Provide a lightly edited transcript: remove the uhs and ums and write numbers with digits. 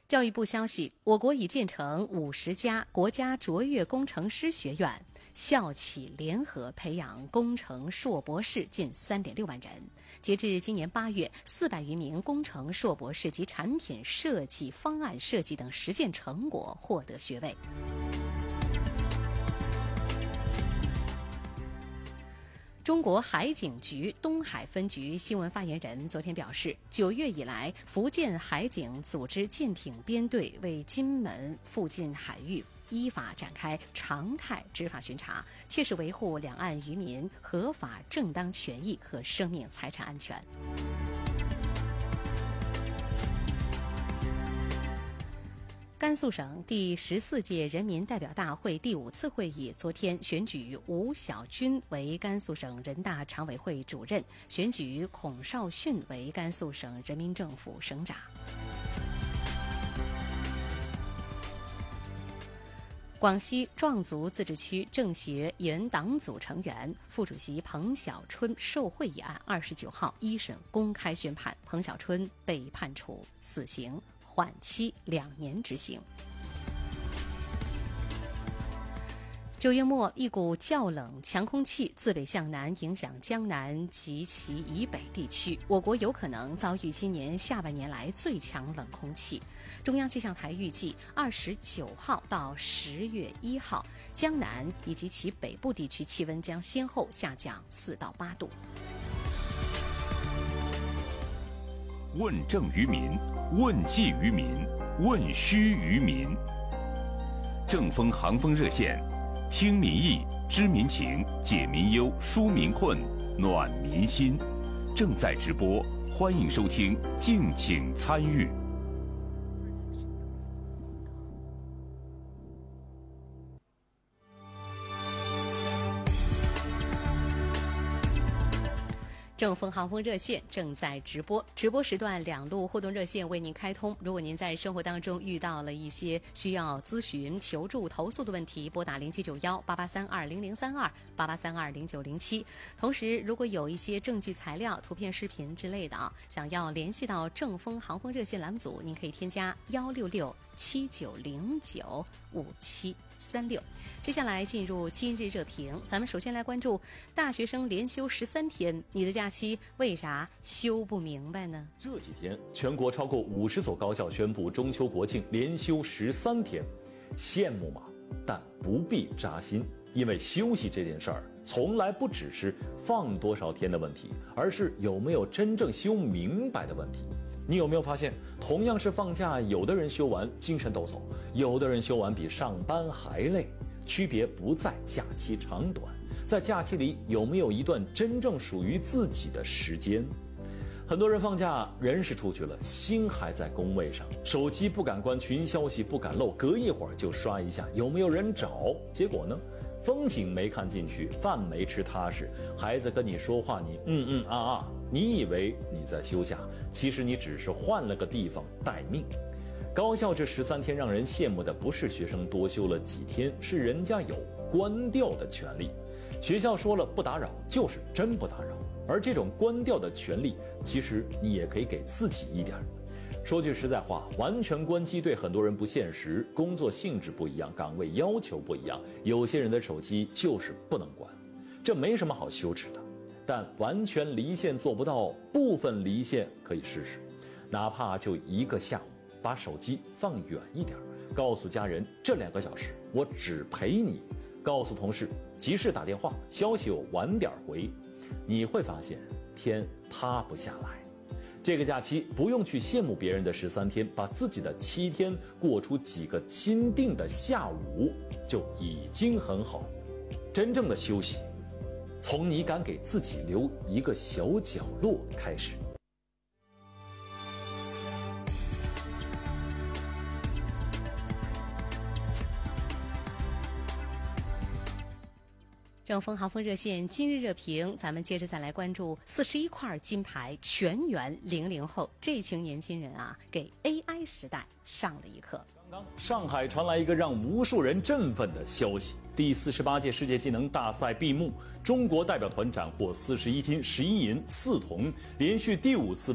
教育部消息，我国已建成50家国家卓越工程师学院，校企联合培养工程硕博士近3.6万人。截至今年8月，400余名工程硕博士及产品设计、方案设计等实践成果获得学位。中国海警局东海分局新闻发言人昨天表示，9月以来，福建海警组织舰艇编队为金门附近海域依法展开常态执法巡查，切实维护两岸渔民合法正当权益和生命财产安全。甘肃省第14届人民代表大会第5次会议昨天选举吴小军为甘肃省人大常委会主任，选举孔绍训为甘肃省人民政府省长。广西壮族自治区政协原党组成员、副主席彭小春受贿一案29号一审公开宣判，彭小春被判处死刑，缓期2年执行。9月末，一股较冷强空气自北向南影响江南及其以北地区，我国有可能遭遇今年下半年来最强冷空气。中央气象台预计29号到10月1号，江南以及其北部地区气温将先后下降4到8度。 问政于民，问计于民，问需于民。正风航风热线，听民意，知民情，解民忧，纾民困，暖民心。正在直播，欢迎收听，敬请参与。 正风航风热线正在直播，直播时段2路互动热线为您开通。如果您在生活当中遇到了一些需要咨询、求助、投诉的问题，拨打07918832003288320907。同时，如果有一些证据材料、图片、视频之类的想要联系到正风航风热线栏目组，您可以添加16679095736。接下来进入今日热评，咱们首先来关注大学生连休13天，你的假期为啥休不明白呢？ 这几天，全国超过50所高校宣布中秋国庆连休13天，羡慕吗？但不必扎心，因为休息这件事儿从来不只是放多少天的问题，而是有没有真正休明白的问题。你有没有发现，同样是放假，有的人休完精神抖擞，有的人休完比上班还累。区别不在假期长短，在假期里有没有一段真正属于自己的时间。很多人放假，人是出去了，心还在工位上，手机不敢关，群消息不敢漏，隔一会儿就刷一下有没有人找。结果呢，风景没看进去，饭没吃踏实，孩子跟你说话你你以为你在休假，其实你只是换了个地方待命。高校这13天让人羡慕的不是学生多休了几天，是人家有关掉的权利。学校说了不打扰，就是真不打扰。而这种关掉的权利，其实你也可以给自己一点。说句实在话，完全关机对很多人不现实，工作性质不一样，岗位要求不一样，有些人的手机就是不能关，这没什么好羞耻的。但完全离线做不到，部分离线可以试试，哪怕就1个下午，把手机放远一点，告诉家人这2个小时我只陪你，告诉同事及时打电话，消息我晚点回。你会发现天塌不下来。这个假期不用去羡慕别人的13天，把自己的7天过出几个钦定的下午就已经很好。真正的休息，从你敢给自己留一个小角落开始。 正风航风热线今日热评，咱们接着再来关注41块金牌全员00后，这群年轻人给 AI 时代上了一课。 刚刚上海传来一个让无数人振奋的消息，第48届世界技能大赛闭幕，中国代表团斩获41金11银4铜，连续第5次